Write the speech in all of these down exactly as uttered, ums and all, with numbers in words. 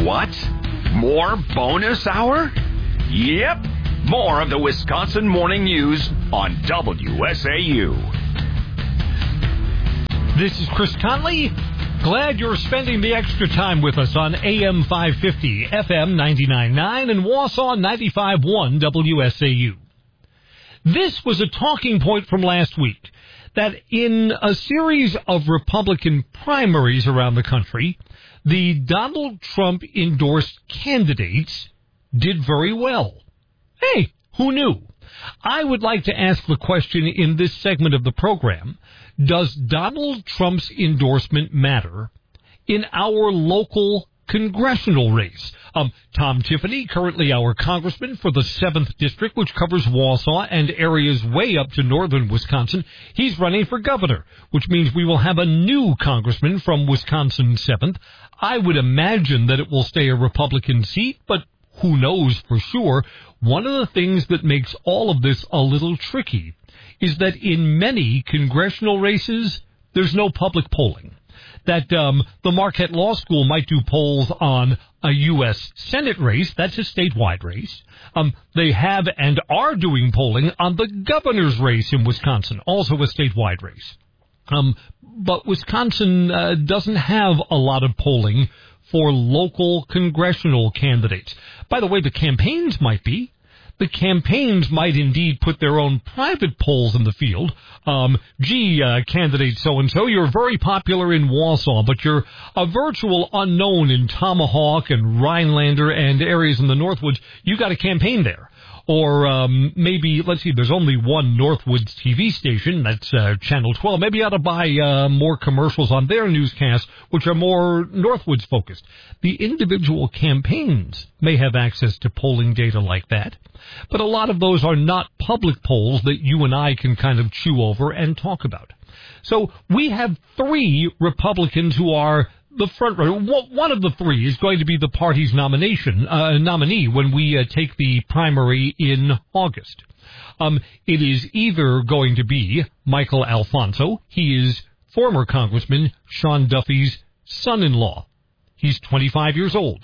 What? More bonus hour? Yep. More of the Wisconsin Morning News on W S A U. This is Chris Conley. Glad you're spending the extra time with us on A M five fifty, F M ninety-nine point nine, and Wausau ninety-five point one W S A U. This was a talking point from last week, that in a series of Republican primaries around the country, the Donald Trump-endorsed candidates did very well. Hey, who knew? I would like to ask the question in this segment of the program, does Donald Trump's endorsement matter in our local congressional race? Um, Tom Tiffany, currently our congressman for the seventh District, which covers Wausau and areas way up to northern Wisconsin, he's running for governor, which means we will have a new congressman from Wisconsin seventh. I would imagine that it will stay a Republican seat, but who knows for sure. One of the things that makes all of this a little tricky is that in many congressional races, there's no public polling. That um, the Marquette Law School might do polls on a U S Senate race. That's a statewide race. Um, they have and are doing polling on the governor's race in Wisconsin, also a statewide race. Um, but Wisconsin uh, doesn't have a lot of polling for local congressional candidates. By the way, the campaigns might be. The campaigns might indeed put their own private polls in the field. Um, gee, uh, candidate so-and-so, you're very popular in Wausau, but you're a virtual unknown in Tomahawk and Rhinelander and areas in the Northwoods. You got a campaign there. Or um, maybe, let's see, there's only one Northwoods T V station, that's uh, Channel twelve. Maybe you ought to buy uh, more commercials on their newscasts, which are more Northwoods focused. The individual campaigns may have access to polling data like that, but a lot of those are not public polls that you and I can kind of chew over and talk about. So we have three Republicans who are the front runner. One of the three is going to be the party's nomination uh, nominee when we uh, take the primary in August. Um, it is either going to be Michael Alfonso. He is former Congressman Sean Duffy's son-in-law. He's twenty-five years old.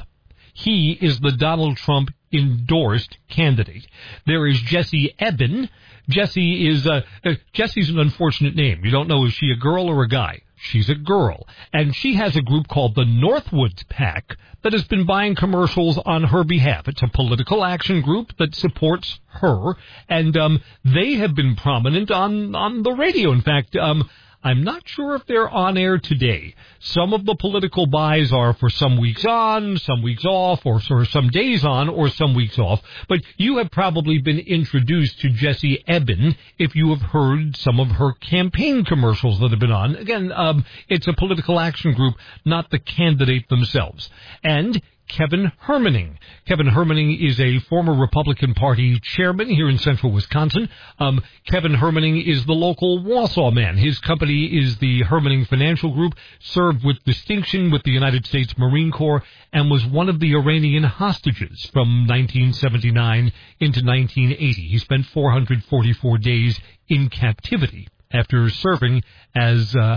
He is the Donald Trump endorsed candidate. There is Jesse Eben. Jesse is uh, uh, Jesse's an unfortunate name. You don't know, is she a girl or a guy? She's a girl, and she has a group called the Northwoods PAC that has been buying commercials on her behalf. It's a political action group that supports her, and um, they have been prominent on, on the radio. In fact, um, I'm not sure if they're on air today. Some of the political buys are for some weeks on, some weeks off, or, or some days on, or some weeks off. But you have probably been introduced to Jessie Eben if you have heard some of her campaign commercials that have been on. Again, um, it's a political action group, not the candidate themselves. And Kevin Hermaning. Kevin Hermaning is a former Republican Party chairman here in central Wisconsin. Um, Kevin Hermaning is the local Wausau man. His company is the Hermaning Financial Group, served with distinction with the United States Marine Corps, and was one of the Iranian hostages from nineteen seventy-nine into nineteen eighty. He spent four hundred forty-four days in captivity after serving as uh,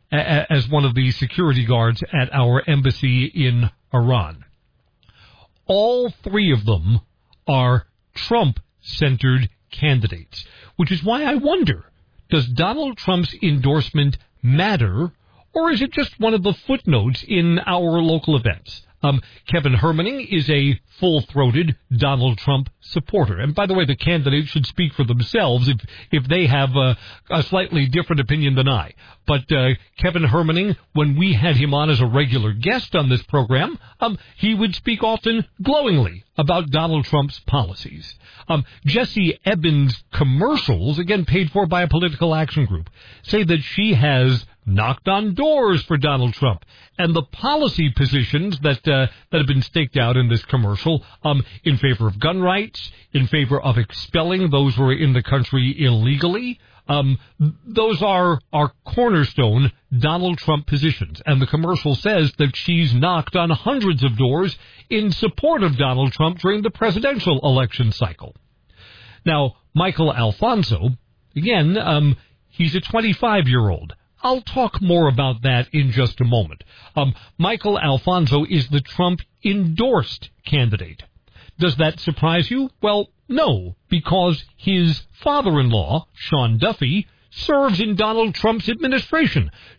as one of the security guards at our embassy in Iran. All three of them are Trump-centered candidates, which is why I wonder, does Donald Trump's endorsement matter, or is it just one of the footnotes in our local events? Um, Kevin Hermaning is a full-throated Donald Trump supporter. And by the way, the candidates should speak for themselves if if they have a, a slightly different opinion than I. But uh, Kevin Hermaning, when we had him on as a regular guest on this program, um, he would speak often glowingly about Donald Trump's policies. Um, Jesse Eben's commercials, again paid for by a political action group, say that she has knocked on doors for Donald Trump, and the policy positions that uh, that have been staked out in this commercial, um, in favor of gun rights, in favor of expelling those who are in the country illegally, um, those are are cornerstone Donald Trump positions. And the commercial says that she's knocked on hundreds of doors in support of Donald Trump during the presidential election cycle. Now, Michael Alfonso, again, um, he's a twenty-five-year-old. I'll talk more about that in just a moment. Um, Michael Alfonso is the Trump-endorsed candidate. Does that surprise you? Well, no, because his father-in-law, Sean Duffy, serves in Donald Trump's administration.